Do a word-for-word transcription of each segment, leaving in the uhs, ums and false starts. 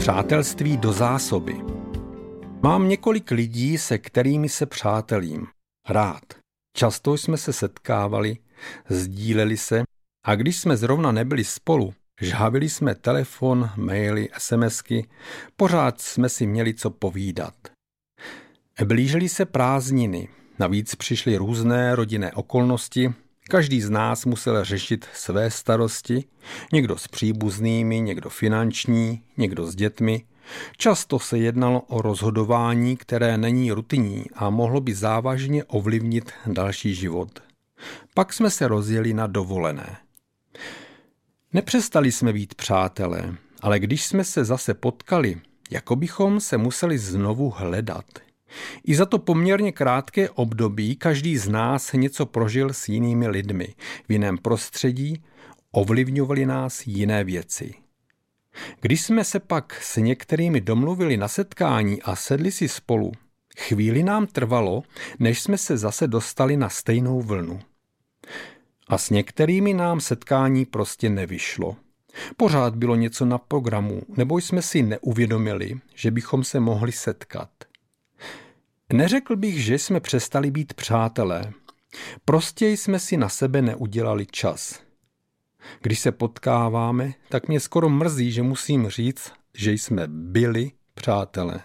Přátelství do zásoby. Mám několik lidí, se kterými se přátelím. Rád. Často jsme se setkávali, sdíleli se a když jsme zrovna nebyli spolu, žhavili jsme telefon, maily, SMSky, pořád jsme si měli co povídat. Blížily se prázdniny, navíc přišly různé rodinné okolnosti, každý z nás musel řešit své starosti, někdo s příbuznými, někdo finanční, někdo s dětmi. Často se jednalo o rozhodování, které není rutinní a mohlo by závažně ovlivnit další život. Pak jsme se rozjeli na dovolené. Nepřestali jsme být přátelé, ale když jsme se zase potkali, jako bychom se museli znovu hledat. I za to poměrně krátké období každý z nás něco prožil s jinými lidmi, v jiném prostředí, ovlivňovaly nás jiné věci. Když jsme se pak s některými domluvili na setkání a sedli si spolu, chvíli nám trvalo, než jsme se zase dostali na stejnou vlnu. A s některými nám setkání prostě nevyšlo. Pořád bylo něco na programu, nebo jsme si neuvědomili, že bychom se mohli setkat. Neřekl bych, že jsme přestali být přátelé. Prostě jsme si na sebe neudělali čas. Když se potkáváme, tak mě skoro mrzí, že musím říct, že jsme byli přátelé.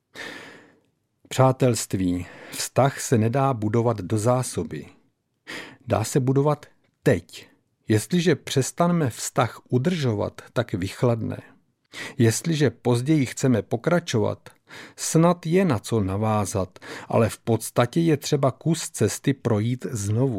Přátelství, vztah se nedá budovat do zásoby. Dá se budovat teď. Jestliže přestaneme vztah udržovat, tak vychladne. Jestliže později chceme pokračovat, snad je na co navázat, ale v podstatě je třeba kus cesty projít znovu.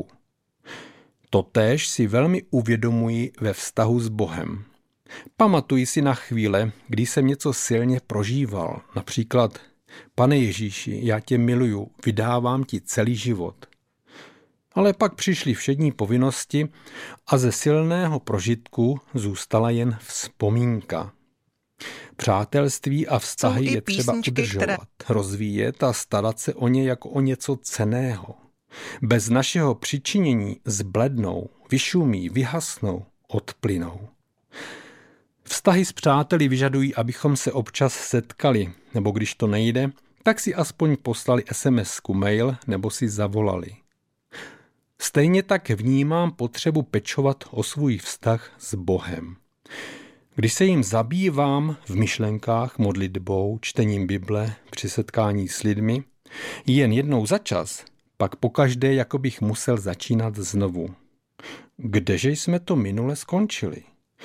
Totéž si velmi uvědomuji ve vztahu s Bohem. Pamatuji si na chvíle, kdy jsem něco silně prožíval, například: Pane Ježíši, já tě miluju, vydávám ti celý život. Ale pak přišly všední povinnosti a ze silného prožitku zůstala jen vzpomínka. Přátelství a vztahy je třeba udržovat, které... rozvíjet a starat se o ně jako o něco cenného. Bez našeho přičinění zblednou, vyšumí, vyhasnou, odplynou. Vztahy s přáteli vyžadují, abychom se občas setkali, nebo když to nejde, tak si aspoň poslali SMSku, mail nebo si zavolali. Stejně tak vnímám potřebu pečovat o svůj vztah s Bohem. Když se jim zabývám v myšlenkách, modlitbou, čtením Bible, při setkání s lidmi, jen jednou za čas, pak pokaždé jako bych musel začínat znovu. Kdeže jsme to minule skončili?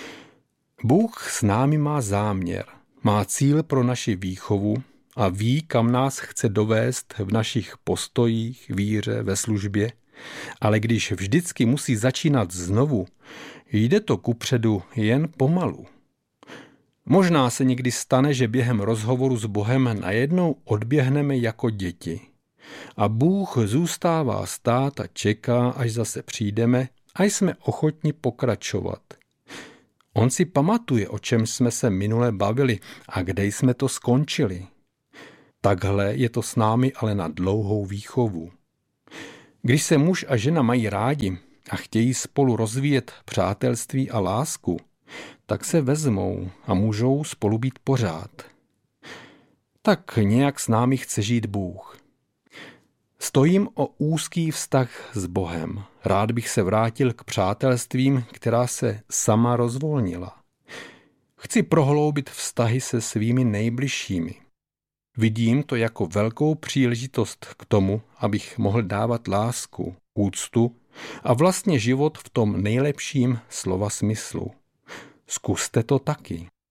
Bůh s námi má záměr, má cíl pro naši výchovu a ví, kam nás chce dovést v našich postojích, víře, ve službě, ale když vždycky musí začínat znovu, jde to kupředu jen pomalu. Možná se někdy stane, že během rozhovoru s Bohem najednou odběhneme jako děti. A Bůh zůstává stát a čeká, až zase přijdeme a jsme ochotni pokračovat. On si pamatuje, o čem jsme se minule bavili a kde jsme to skončili. Takhle je to s námi ale na dlouhou výchovu. Když se muž a žena mají rádi a chtějí spolu rozvíjet přátelství a lásku, tak se vezmou a můžou spolu být pořád. Tak nějak s námi chce žít Bůh. Stojím o úzký vztah s Bohem. Rád bych se vrátil k přátelstvím, která se sama rozvolnila. Chci prohloubit vztahy se svými nejbližšími. Vidím to jako velkou příležitost k tomu, abych mohl dávat lásku, úctu a vlastně život v tom nejlepším slova smyslu. Zkuste to taky.